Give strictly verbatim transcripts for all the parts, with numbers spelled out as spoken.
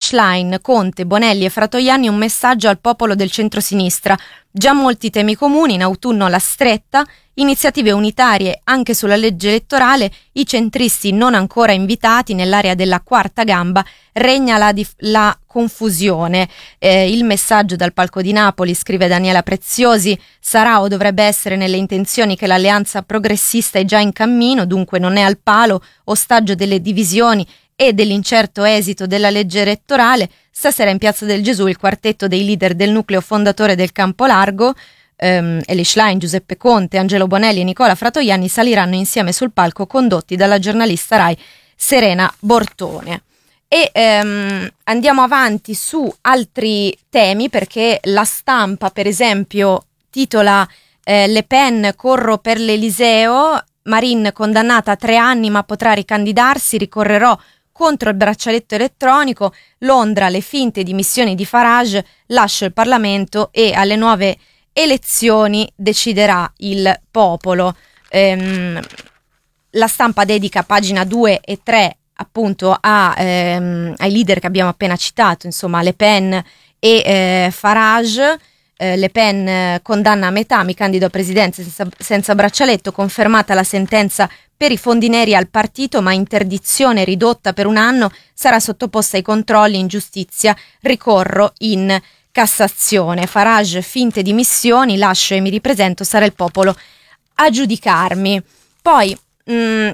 Schlein, Conte, Bonelli e Fratoianni un messaggio al popolo del centrosinistra. Già molti temi comuni, in autunno la stretta, iniziative unitarie anche sulla legge elettorale, i centristi non ancora invitati nell'area della quarta gamba, regna la, dif- la confusione. Eh, il messaggio dal palco di Napoli, scrive Daniela Preziosi, sarà o dovrebbe essere nelle intenzioni che l'alleanza progressista è già in cammino, dunque non è al palo, ostaggio delle divisioni e dell'incerto esito della legge elettorale. Stasera in Piazza del Gesù il quartetto dei leader del nucleo fondatore del Campo Largo, ehm, Eli Schlein, Giuseppe Conte, Angelo Bonelli e Nicola Fratoianni saliranno insieme sul palco, condotti dalla giornalista Rai Serena Bortone. E ehm, andiamo avanti su altri temi, perché La Stampa, per esempio, titola eh, Le Pen, corro per l'Eliseo, Marine condannata a tre anni ma potrà ricandidarsi, ricorrerò contro il braccialetto elettronico, Londra, le finte dimissioni di Farage, lascio il Parlamento e alle nuove elezioni deciderà il popolo. Ehm, la Stampa dedica pagina due e tre appunto a, ehm, ai leader che abbiamo appena citato, insomma Le Pen e eh, Farage. Eh, Le Pen eh, condanna a metà, mi candido a presidenza senza, senza braccialetto, confermata la sentenza per i fondi neri al partito, ma interdizione ridotta per un anno, sarà sottoposta ai controlli in giustizia, ricorro in Cassazione. Farage, finte dimissioni, lascio e mi ripresento, sarà il popolo a giudicarmi. Poi mh,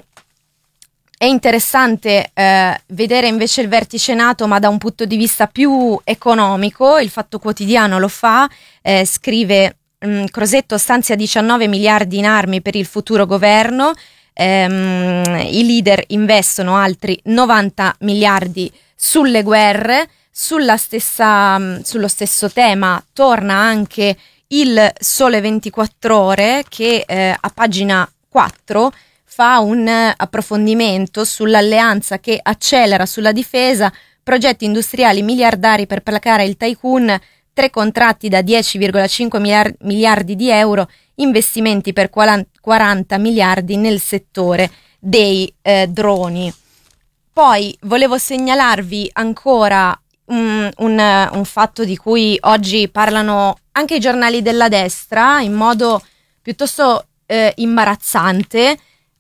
è interessante eh, vedere invece il vertice NATO, ma da un punto di vista più economico. Il Fatto Quotidiano lo fa, eh, scrive mh, Crosetto stanzia diciannove miliardi in armi per il futuro governo, ehm, i leader investono altri novanta miliardi sulle guerre. Sulla stessa, sullo stesso tema torna anche il Sole ventiquattro Ore, che eh, a pagina quattro fa un approfondimento sull'alleanza che accelera sulla difesa, progetti industriali miliardari per placare il tycoon, tre contratti da dieci virgola cinque miliardi di euro, investimenti per quaranta miliardi nel settore dei eh, droni. Poi volevo segnalarvi ancora un, un, un fatto di cui oggi parlano anche i giornali della destra in modo piuttosto eh, imbarazzante,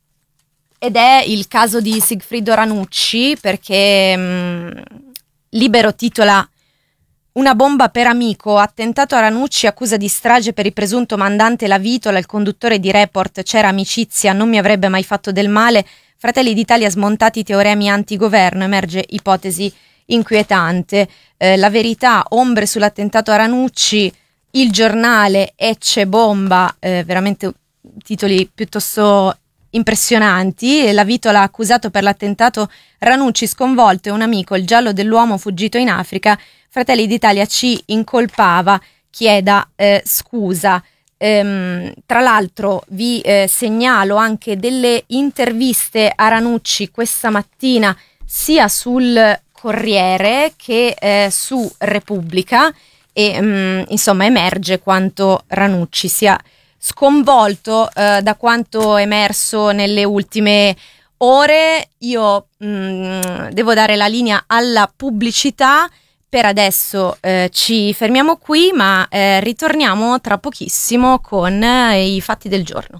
ed è il caso di Sigfrido Ranucci, perché mh, Libero titola una bomba per amico, attentato a Ranucci, accusa di strage per il presunto mandante La Vitola, il conduttore di Report, c'era amicizia, non mi avrebbe mai fatto del male, Fratelli d'Italia smontati i teoremi antigoverno, emerge ipotesi inquietante. Eh, la Verità, ombre sull'attentato a Ranucci, Il Giornale, Ecce bomba, eh, veramente titoli piuttosto impressionanti. La Vitola accusato per l'attentato, Ranucci sconvolto e un amico, il giallo dell'uomo fuggito in Africa, Fratelli d'Italia ci incolpava, chieda eh, scusa. Ehm, tra l'altro vi eh, segnalo anche delle interviste a Ranucci questa mattina sia sul Corriere che eh, su Repubblica, e mh, insomma emerge quanto Ranucci sia sconvolto eh, da quanto emerso nelle ultime ore. Io mh, devo dare la linea alla pubblicità. Per adesso eh, ci fermiamo qui, ma eh, ritorniamo tra pochissimo con eh, i fatti del giorno.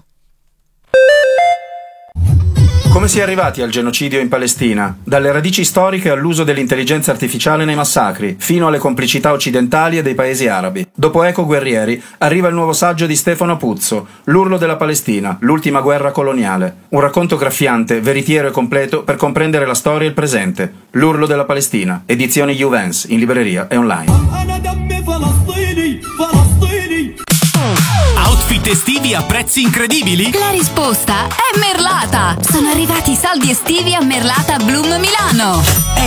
Come si è arrivati al genocidio in Palestina? Dalle radici storiche all'uso dell'intelligenza artificiale nei massacri, fino alle complicità occidentali e dei paesi arabi. Dopo Eco Guerrieri arriva il nuovo saggio di Stefano Puzzo, L'urlo della Palestina, l'ultima guerra coloniale. Un racconto graffiante, veritiero e completo per comprendere la storia e il presente. L'urlo della Palestina, edizioni Juvens, in libreria e online. Outfit estivi a prezzi incredibili? La risposta è Merlata! Sono arrivati i saldi estivi a Merlata Bloom Milano! È